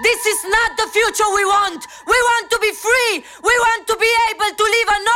This is not the future we want. We want to be free. We want to be able to live a